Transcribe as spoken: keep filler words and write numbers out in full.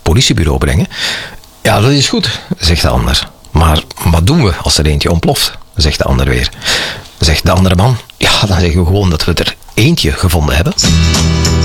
politiebureau brengen. Ja, dat is goed, zegt de ander. Maar wat doen we als er eentje ontploft, zegt de ander weer. Zegt de andere man, ja, dan zeggen we gewoon dat we er eentje gevonden hebben.